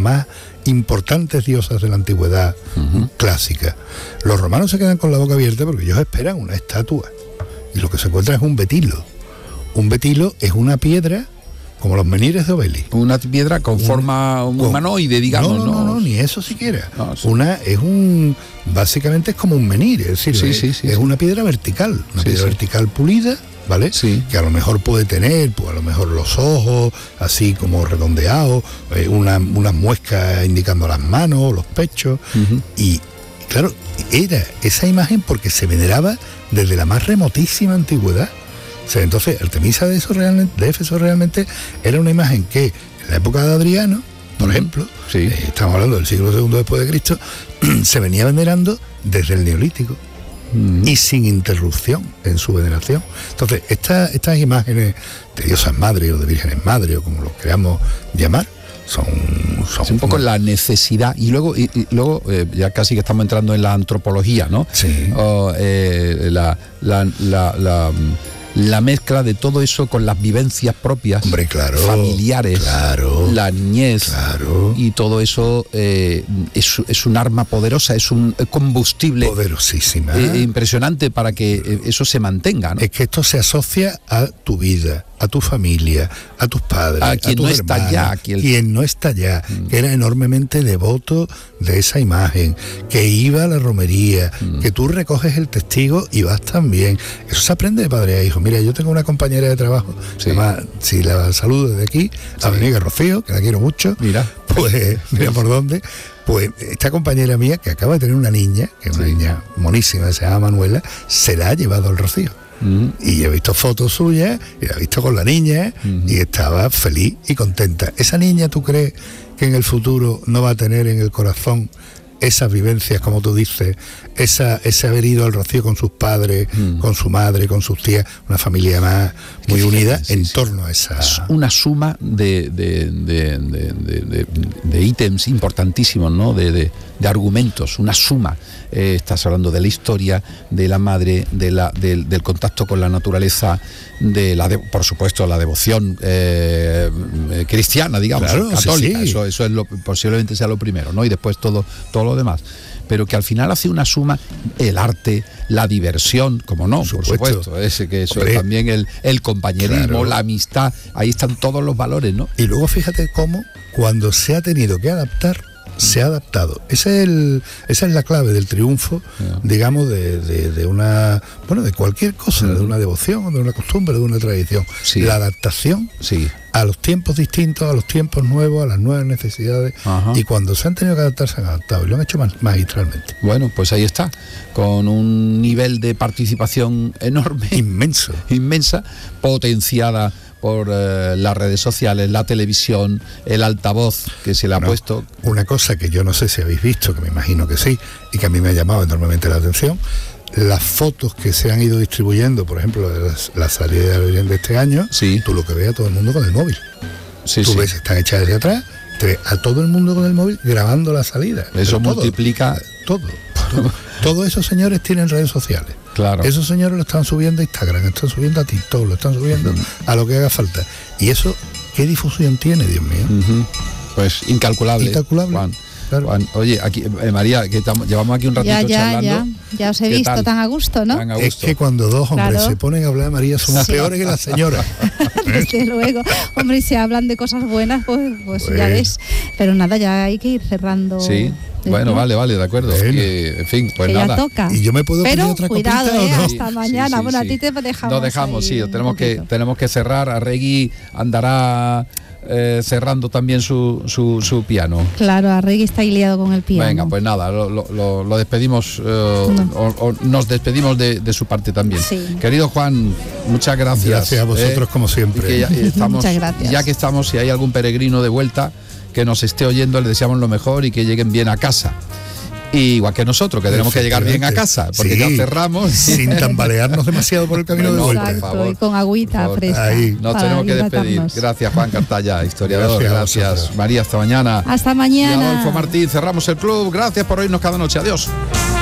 más importantes diosas de la antigüedad clásica. Los romanos se quedan con la boca abierta porque ellos esperan una estatua. Y lo que se encuentra es un betilo. Un betilo es una piedra como los menires de Obelix. Una piedra con forma humanoide, digamos. No, ni eso siquiera. No, sí. Básicamente es como un menir, es decir, es una piedra vertical, vertical pulida, ¿vale? Sí. Que a lo mejor puede tener, pues a lo mejor los ojos, así como redondeados, unas muescas indicando las manos, los pechos, y claro, era esa imagen porque se veneraba desde la más remotísima antigüedad. O sea, entonces Artemisa de Éfeso realmente era una imagen que en la época de Adriano, por ejemplo, estamos hablando del siglo II después de Cristo, se venía venerando desde el Neolítico y sin interrupción en su veneración. Entonces, estas imágenes de diosas madres o de vírgenes madres, o como los queramos llamar, son un poco la necesidad, y luego ya casi que estamos entrando en la antropología, ¿no? Sí. La mezcla de todo eso con las vivencias propias, familiares, la niñez, y todo eso es un arma poderosa, es un combustible poderosísima, impresionante para que eso se mantenga, ¿no? Es que esto se asocia a tu vida, a tu familia, a tus padres, a quien no está allá, quien no está allá, que era enormemente devoto de esa imagen, que iba a la romería, que tú recoges el testigo y vas también. Eso se aprende de padre a hijo. Mira, yo tengo una compañera de trabajo, además, si la saludo desde aquí, a mi amiga Rocío, que la quiero mucho, mira por dónde. Pues esta compañera mía, que acaba de tener una niña, que es una niña monísima, se llama Manuela, se la ha llevado al Rocío. Y he visto fotos suyas y la he visto con la niña y estaba feliz y contenta. ¿Esa niña tú crees que en el futuro no va a tener en el corazón esas vivencias, como tú dices, ese haber ido al Rocío con sus padres, con su madre, con sus tías, una familia más muy unida en torno a esa... Es una suma de ítems importantísimos, ¿no? De argumentos, una suma. Estás hablando de la historia, de la madre, del contacto con la naturaleza, por supuesto, la devoción cristiana, digamos, católica. Sí. Eso es posiblemente sea lo primero, ¿no? Y después todo lo demás. Pero que al final hace una suma, el arte, la diversión, como no, por supuesto, eso es también el compañerismo, la amistad, ahí están todos los valores, ¿no? Y luego fíjate cómo cuando se ha tenido que adaptar, se ha adaptado. Esa es la clave del triunfo, digamos, de una, de cualquier cosa, de una devoción, de una costumbre, de una tradición. Sí. La adaptación a los tiempos distintos, a los tiempos nuevos, a las nuevas necesidades. Y cuando se han tenido que adaptar, se han adaptado y lo han hecho magistralmente. Bueno, pues ahí está, con un nivel de participación enorme, inmensa, potenciada por las redes sociales, la televisión, el altavoz que se le ha puesto. Una cosa que yo no sé si habéis visto, que me imagino que sí, y que a mí me ha llamado enormemente la atención, las fotos que se han ido distribuyendo, por ejemplo, de la salida de la Virgen de este año, tú lo que ves a todo el mundo con el móvil. Tú ves, están hechas desde atrás, te ves a todo el mundo con el móvil grabando la salida. Eso multiplica... Todo. Todos esos señores tienen redes sociales. Claro. Esos señores lo están subiendo a Instagram, están subiendo a TikTok, lo están subiendo a lo que haga falta. Y eso, ¿qué difusión tiene, Dios mío? Pues incalculable. Juan. Claro. Juan, oye, aquí María, que llevamos aquí un ratito charlando. Ya os he visto tan a gusto, ¿no? Es que cuando dos hombres se ponen a hablar, María, somos peores que las señoras. Desde luego. Hombre, y si hablan de cosas buenas, pues ya ves. Pero nada, ya hay que ir cerrando. Sí. Bueno, vale, de acuerdo. En fin, pues que nada. Ya toca. ¿Y yo me puedo pedir otra copita o no? Hasta mañana. Bueno, a ti te dejamos. Nos dejamos, tenemos que cerrar. Arregui andará cerrando también su piano. Claro, Arregui está ahí liado con el piano. Venga, pues nada, lo despedimos, o nos despedimos de su parte también. Sí. Querido Juan, muchas gracias. Gracias a vosotros, como siempre. Muchas gracias. Ya que estamos, si hay algún peregrino de vuelta que nos esté oyendo, le deseamos lo mejor y que lleguen bien a casa. Y igual que nosotros, que tenemos que llegar bien a casa, porque ya cerramos. Sin tambalearnos demasiado por el camino de vuelta. Exacto, por favor, y con agüita fresca. Nos tenemos que despedir. Gracias, Juan Cartaya, historiador. Gracias María, hasta mañana. Hasta mañana. Y Adolfo Martín, cerramos el club. Gracias por oírnos cada noche. Adiós.